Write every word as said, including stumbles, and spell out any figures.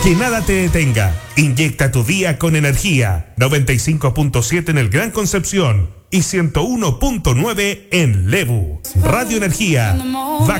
Que nada te detenga. Inyecta tu día con energía. noventa y cinco punto siete en el Gran Concepción y ciento uno punto nueve en Lebu. Radio Energía.